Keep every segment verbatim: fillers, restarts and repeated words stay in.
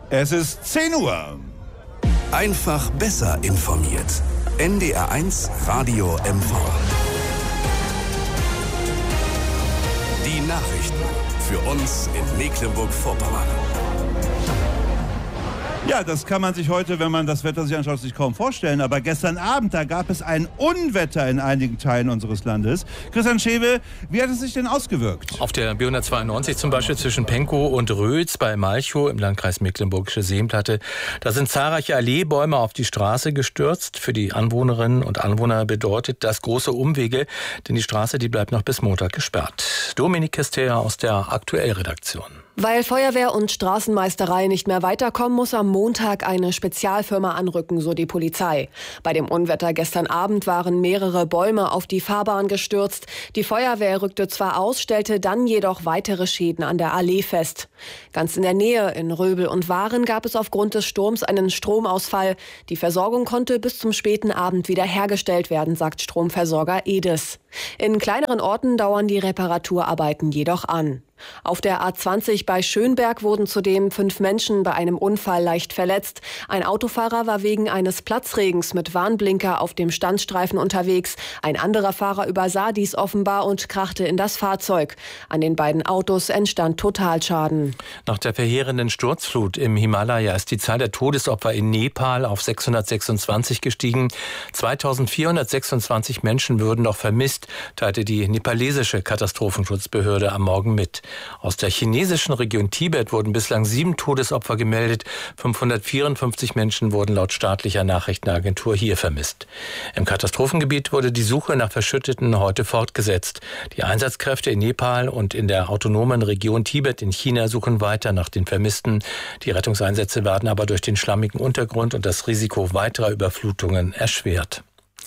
Es ist zehn Uhr. Einfach besser informiert. N D R eins Radio M V. Die Nachrichten für uns in Mecklenburg-Vorpommern. Ja, das kann man sich heute, wenn man das Wetter sich anschaut, sich kaum vorstellen. Aber gestern Abend, da gab es ein Unwetter in einigen Teilen unseres Landes. Christian Schewe, wie hat es sich denn ausgewirkt? Auf der B hundertzweiundneunzig zum Beispiel zwischen Pankow und Rötz bei Malchow im Landkreis Mecklenburgische Seenplatte. Da sind zahlreiche Alleebäume auf die Straße gestürzt. Für die Anwohnerinnen und Anwohner bedeutet das große Umwege, denn die Straße, die bleibt noch bis Montag gesperrt. Dominik Kester aus der Aktuellredaktion. Weil Feuerwehr und Straßenmeisterei nicht mehr weiterkommen, muss am Montag eine Spezialfirma anrücken, so die Polizei. Bei dem Unwetter gestern Abend waren mehrere Bäume auf die Fahrbahn gestürzt. Die Feuerwehr rückte zwar aus, stellte dann jedoch weitere Schäden an der Allee fest. Ganz in der Nähe, in Röbel und Waren, gab es aufgrund des Sturms einen Stromausfall. Die Versorgung konnte bis zum späten Abend wiederhergestellt werden, sagt Stromversorger Edis. In kleineren Orten dauern die Reparaturarbeiten jedoch an. Auf der A zwanzig bei Schönberg wurden zudem fünf Menschen bei einem Unfall leicht verletzt. Ein Autofahrer war wegen eines Platzregens mit Warnblinker auf dem Standstreifen unterwegs. Ein anderer Fahrer übersah dies offenbar und krachte in das Fahrzeug. An den beiden Autos entstand Totalschaden. Nach der verheerenden Sturzflut im Himalaya ist die Zahl der Todesopfer in Nepal auf sechshundertsechsundzwanzig gestiegen. zweitausendvierhundertsechsundzwanzig Menschen würden noch vermisst, teilte die nepalesische Katastrophenschutzbehörde am Morgen mit. Aus der chinesischen Region Tibet wurden bislang sieben Todesopfer gemeldet. fünfhundertvierundfünfzig Menschen wurden laut staatlicher Nachrichtenagentur hier vermisst. Im Katastrophengebiet wurde die Suche nach Verschütteten heute fortgesetzt. Die Einsatzkräfte in Nepal und in der autonomen Region Tibet in China suchen weiter nach den Vermissten. Die Rettungseinsätze werden aber durch den schlammigen Untergrund und das Risiko weiterer Überflutungen erschwert.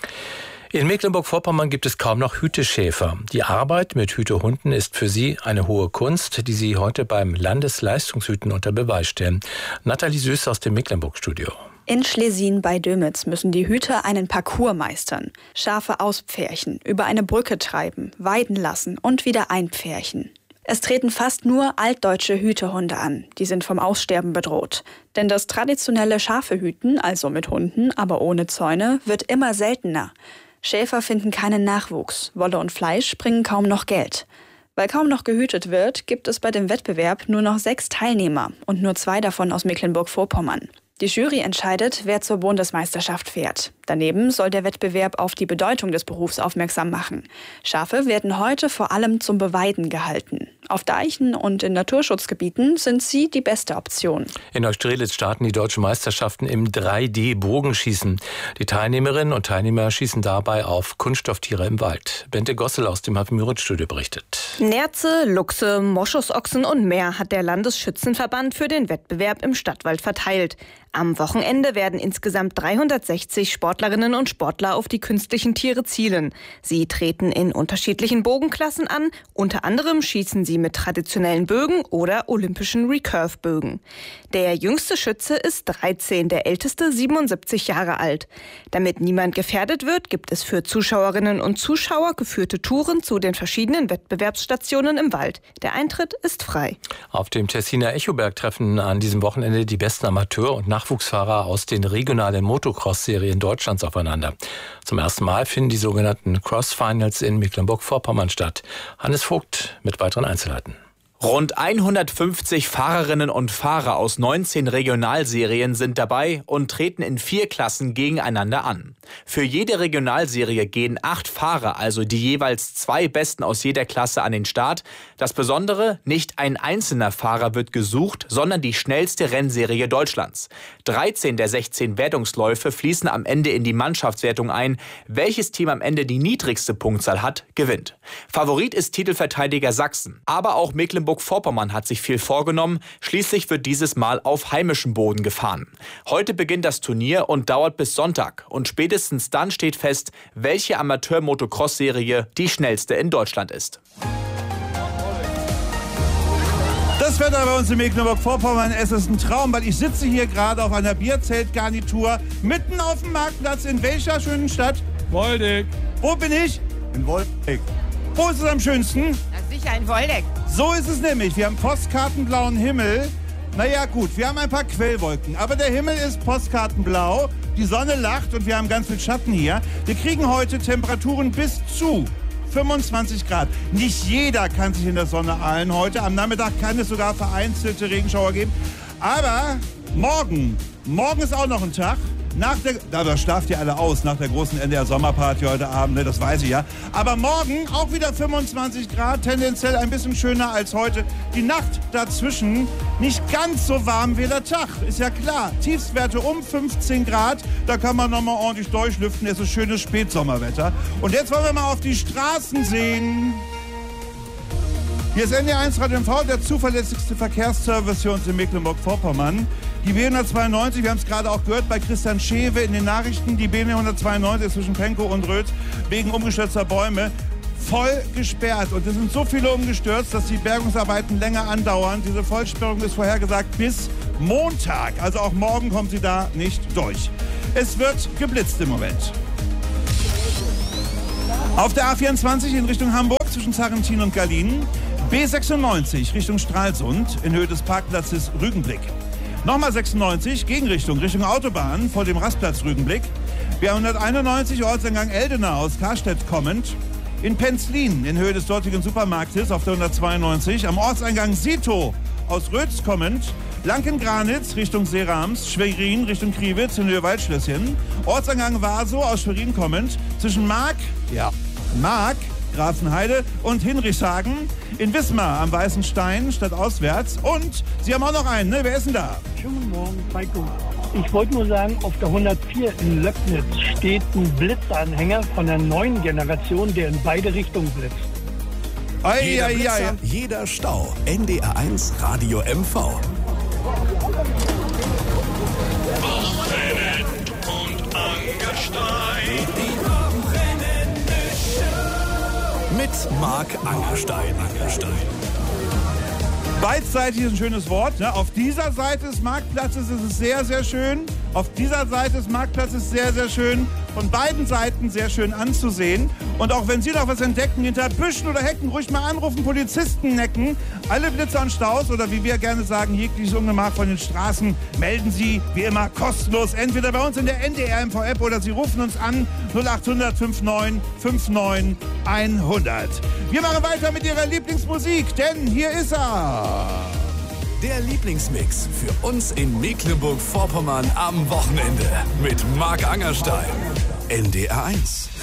In Mecklenburg-Vorpommern gibt es kaum noch Hüteschäfer. Die Arbeit mit Hütehunden ist für sie eine hohe Kunst, die sie heute beim Landesleistungshüten unter Beweis stellen. Nathalie Süß aus dem Mecklenburg-Studio. In Schlesien bei Dömitz müssen die Hüter einen Parcours meistern. Schafe auspferchen, über eine Brücke treiben, weiden lassen und wieder einpferchen. Es treten fast nur altdeutsche Hütehunde an. Die sind vom Aussterben bedroht. Denn das traditionelle Schafehüten, also mit Hunden, aber ohne Zäune, wird immer seltener. Schäfer finden keinen Nachwuchs. Wolle und Fleisch bringen kaum noch Geld. Weil kaum noch gehütet wird, gibt es bei dem Wettbewerb nur noch sechs Teilnehmer und nur zwei davon aus Mecklenburg-Vorpommern. Die Jury entscheidet, wer zur Bundesmeisterschaft fährt. Daneben soll der Wettbewerb auf die Bedeutung des Berufs aufmerksam machen. Schafe werden heute vor allem zum Beweiden gehalten. Auf Deichen und in Naturschutzgebieten sind sie die beste Option. In Neustrelitz starten die deutschen Meisterschaften im drei D Bogenschießen. Die Teilnehmerinnen und Teilnehmer schießen dabei auf Kunststofftiere im Wald. Bente Gossel aus dem Hafen-Müritz-Studio berichtet. Nerze, Luchse, Moschusochsen und mehr hat der Landesschützenverband für den Wettbewerb im Stadtwald verteilt. Am Wochenende werden insgesamt dreihundertsechzig Sportlerinnen und Sportler auf die künstlichen Tiere zielen. Sie treten in unterschiedlichen Bogenklassen an. Unter anderem schießen sie mit traditionellen Bögen oder olympischen Recurve-Bögen. Der jüngste Schütze ist dreizehn, der älteste siebenundsiebzig Jahre alt. Damit niemand gefährdet wird, gibt es für Zuschauerinnen und Zuschauer geführte Touren zu den verschiedenen Wettbewerbsstationen im Wald. Der Eintritt ist frei. Auf dem Tessiner Echoberg treffen an diesem Wochenende die besten Amateur- und Nachwuchsfahrer aus den regionalen Motocross-Serien Deutschlands aufeinander. Zum ersten Mal finden die sogenannten Cross-Finals in Mecklenburg-Vorpommern statt. Hannes Vogt mit weiteren Einzelheiten. Rund hundertfünfzig Fahrerinnen und Fahrer aus neunzehn Regionalserien sind dabei und treten in vier Klassen gegeneinander an. Für jede Regionalserie gehen acht Fahrer, also die jeweils zwei Besten aus jeder Klasse, an den Start. Das Besondere, nicht ein einzelner Fahrer wird gesucht, sondern die schnellste Rennserie Deutschlands. dreizehn der sechzehn Wertungsläufe fließen am Ende in die Mannschaftswertung ein. Welches Team am Ende die niedrigste Punktzahl hat, gewinnt. Favorit ist Titelverteidiger Sachsen, aber auch Mecklenburg-Vorpommern hat sich viel vorgenommen. Schließlich wird dieses Mal auf heimischem Boden gefahren. Heute beginnt das Turnier und dauert bis Sonntag. Und spätestens dann steht fest, welche Amateur-Motocross-Serie die schnellste in Deutschland ist. Das Wetter bei uns in Mecklenburg-Vorpommern, es ist ein Traum, weil ich sitze hier gerade auf einer Bierzeltgarnitur mitten auf dem Marktplatz. In welcher schönen Stadt? Woldeck. Wo bin ich? In Woldeck. Wo ist es am schönsten? Na sicher in Woldeck. So ist es nämlich. Wir haben postkartenblauen Himmel. Naja gut, wir haben ein paar Quellwolken, aber der Himmel ist postkartenblau, die Sonne lacht und wir haben ganz viel Schatten hier. Wir kriegen heute Temperaturen bis zu fünfundzwanzig Grad. Nicht jeder kann sich in der Sonne ahlen heute. Am Nachmittag kann es sogar vereinzelte Regenschauer geben. Aber morgen, morgen ist auch noch ein Tag. Nach der, da schlaft ihr alle aus nach der großen N D R-Sommerparty heute Abend, ne, das weiß ich ja. Aber morgen auch wieder fünfundzwanzig Grad, tendenziell ein bisschen schöner als heute. Die Nacht dazwischen nicht ganz so warm wie der Tag, ist ja klar. Tiefstwerte um fünfzehn Grad, da kann man nochmal ordentlich durchlüften. Es ist schönes Spätsommerwetter. Und jetzt wollen wir mal auf die Straßen sehen. Hier ist N D R eins Radio M V, der zuverlässigste Verkehrsservice für uns in Mecklenburg-Vorpommern. Die B hundertzweiundneunzig, wir haben es gerade auch gehört bei Christian Schewe in den Nachrichten, die B hundertzweiundneunzig zwischen Pankow und Rötz wegen umgestürzter Bäume voll gesperrt. Und es sind so viele umgestürzt, dass die Bergungsarbeiten länger andauern. Diese Vollsperrung ist vorhergesagt bis Montag. Also auch morgen kommt sie da nicht durch. Es wird geblitzt im Moment. Auf der A vierundzwanzig in Richtung Hamburg zwischen Sarrentin und Gallien. B sechsundneunzig Richtung Stralsund in Höhe des Parkplatzes Rügenblick. Nochmal sechsundneunzig, Gegenrichtung, Richtung Autobahn vor dem Rastplatz Rügenblick. B hunderteinundneunzig, Ortseingang Eldena aus Karstedt kommend. In Penzlin, in Höhe des dortigen Supermarktes auf der hundertzweiundneunzig. Am Ortseingang Sito aus Rötz kommend. Lanken-Granitz Richtung Seerams. Schwerin Richtung Kriwitz in Höhe Waldschlösschen. Ortseingang Waso aus Schwerin kommend. Zwischen Mark, ja, Mark, Grafenheide und Hinrichshagen. In Wismar am Weißen Stein stadtauswärts. Und Sie haben auch noch einen, ne? Wer ist denn da? Schönen guten Morgen, Heiko. Ich wollte nur sagen, auf der hundertvier in Löcknitz steht ein Blitzanhänger von der neuen Generation, der in beide Richtungen blitzt. Ei, jeder, ei, Blitzer, ei. Jeder Stau. N D R eins Radio M V. Wochenend und Angerstein. Mit Marc Angerstein. Angerstein. Beidseitig ist ein schönes Wort. Ne? Auf dieser Seite des Marktplatzes ist es sehr, sehr schön. Auf dieser Seite des Marktplatzes sehr, sehr schön. Von beiden Seiten sehr schön anzusehen. Und auch wenn Sie noch was entdecken, hinter Büschen oder Hecken, ruhig mal anrufen, Polizisten necken. Alle Blitzer und Staus oder wie wir gerne sagen, jegliches Ungemach von den Straßen melden Sie wie immer kostenlos. Entweder bei uns in der N D R M V-App oder Sie rufen uns an null acht hundert neunundfünfzig neunundfünfzig hundert. Wir machen weiter mit Ihrer Lieblingsmusik, denn hier ist er. Der Lieblingsmix für uns in Mecklenburg-Vorpommern am Wochenende mit Marc Angerstein. N D R eins.